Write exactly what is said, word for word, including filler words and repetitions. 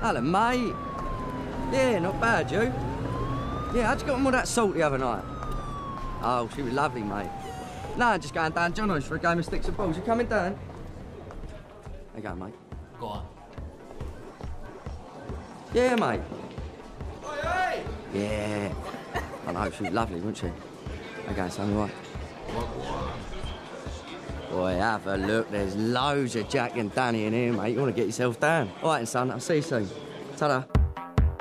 Hello, mate. Yeah, not bad, you? Yeah, how'd you get on with that salt the other night? Oh, she was lovely, mate. No, just going down Johnno's for a game of sticks and balls. You coming down? There you go, mate. Go on. Yeah, mate. Hey, hey! Yeah. I know, she was lovely, wasn't she? There you go, son, right. Boy, have a look. There's loads of Jack and Danny in here, mate. You want to get yourself down. All right, then, son. I'll see you soon. Ta-da.